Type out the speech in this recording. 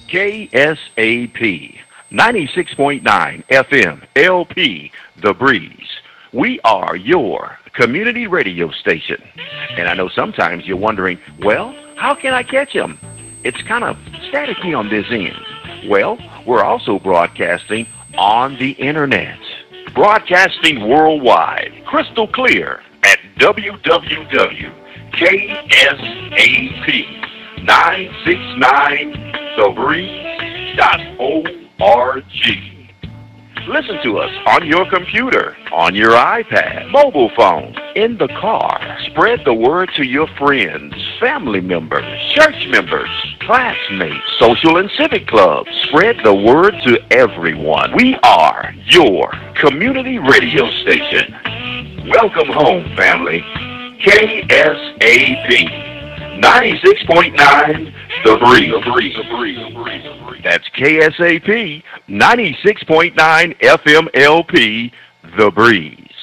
KSAP 96.9 FM LP The Breeze. We are your community radio station. And I know sometimes you're wondering, well, how can I catch them? It's kind of staticky on this end. Well, we're also broadcasting on the internet. Broadcasting worldwide, crystal clear at www.KS8P969thebreeze.org. Listen to us on your computer, on your iPad, mobile phone, in the car. Spread the word to your friends, family members, church members, classmates, social and civic clubs. Spread the word to everyone. We are your community radio station. Welcome home, family. KSAP 96.9 The Breeze. That's KSAP 96.9 FM LP The Breeze.